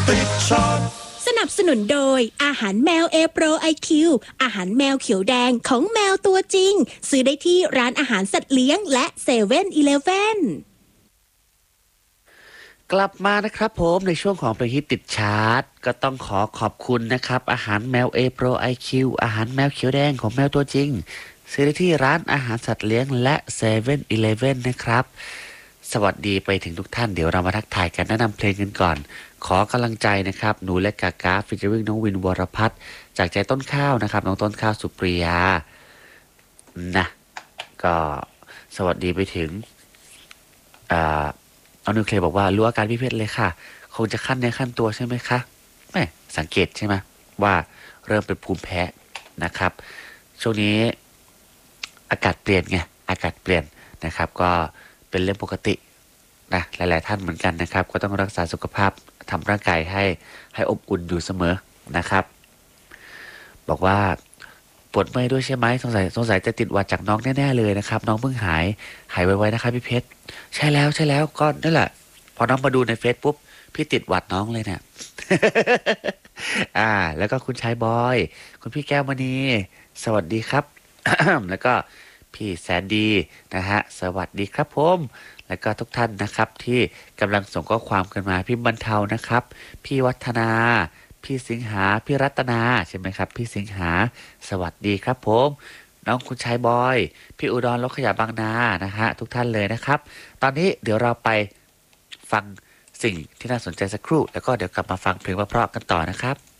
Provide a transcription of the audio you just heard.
ติดชาร์ตสนับสนุนโดยอาหารแมวเอโปรไอคิวอาหารแมวเขียวแดงของแมวตัวจริงซื้อได้ที่ร้านอาหารสัตว์เลี้ยงและ7-Eleven กลับมานะครับผมในช่วงของเพลงฮิตติดชาร์ตก็ต้องขอบคุณนะครับอาหารแมว A Pro IQ อาหารแมวเขียวแดงของแมวตัวจริงซื้อได้ที่ร้านอาหารสัตว์เลี้ยงและ7-Elevenนะครับสวัสดีไปถึงทุกท่านเดี๋ยวเรามาทักทายกันแนะนำเพลงกันก่อนขอกำลังใจนะครับหนูและกากาฟิชเชอริงน้องวินวรพัฒน์จากใจต้นข้าวนะครับน้องต้นข้าวสุปริยานะก็สวัสดีไปถึงเอานิวเคลียร์บอกว่ารู้อาการพี่เพชรเลยค่ะคงจะขั้นในขั้นตัวใช่ไหมคะแม่สังเกตใช่ไหมว่าเริ่มเป็นภูมิแพ้นะครับช่วงนี้อากาศเปลี่ยนไงอากาศเปลี่ยนนะครับก็เป็นเรื่องปกตินะหลายๆท่านเหมือนกันนะครับก็ต้องรักษาสุขภาพทำร่างกายให้อบอุ่นอยู่เสมอนะครับบอกว่าปวดเมื่อยด้วยใช่ไหมสงสัยจะติดหวัดจากน้องแน่ๆเลยนะครับน้องเพิ่งหายไวๆนะครับพี่เพชรใช่แล้วก็นั่นแหละพอน้องมาดูในเฟซปุ๊บพี่ติดหวัดน้องเลยเนี่ย แล้วก็คุณชายบอยคุณพี่แก้วมณีสวัสดีครับ แล้วก็พี่แสนดีนะฮะสวัสดีครับผมแล้วก็ทุกท่านนะครับที่กำลังส่งข้อความกันมาพี่บรรเทานะครับพี่วัฒนาพี่สิงหาพี่รัตนาใช่ไหมครับพี่สิงหาสวัสดีครับผมน้องคุณชายบอยพี่อุดรรถขยะบางนานะฮะทุกท่านเลยนะครับตอนนี้เดี๋ยวเราไปฟังสิ่งที่น่าสนใจสักครู่แล้วก็เดี๋ยวกลับมาฟังเพลงเพราะๆกันต่อนะครับ